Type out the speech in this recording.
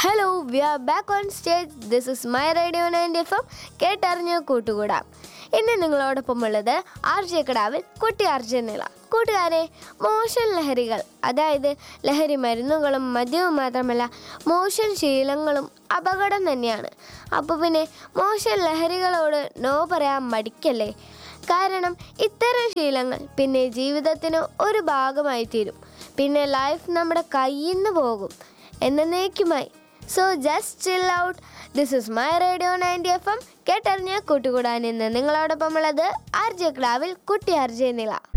Hello, V are back on stage. This is my radio 90 FM. കേട്ടറിഞ്ഞ് കൂട്ടുകൂടാം. ഇന്ന് നിങ്ങളോടൊപ്പം ഉള്ളത് RJ കടാവിൽ കുട്ടി അർജുനില. കൂട്ടുകാരെ, മോശം ലഹരികൾ, അതായത് ലഹരി മരുന്നുകളും മദ്യവും മാത്രമല്ല മോശം ശീലങ്ങളും അപകടം തന്നെയാണ്. അപ്പോൾ പിന്നെ മോശം ലഹരികളോട് നോ പറയാൻ മടിക്കല്ലേ. കാരണം ഇത്തരം ശീലങ്ങൾ പിന്നെ ജീവിതത്തിന് ഒരു ഭാഗമായി തീരും. പിന്നെ ലൈഫ് നമ്മുടെ കയ്യിൽ നിന്ന് പോകും എന്നേക്കുമായി. So just chill out. This is my radio 90 FM. കേട്ടറിഞ്ഞ് കൂട്ടുകൂടാൻ ഇന്ന് നിങ്ങളോടൊപ്പം ഉള്ളത് RJ കടാവിൽ കുട്ടി അർജുനില.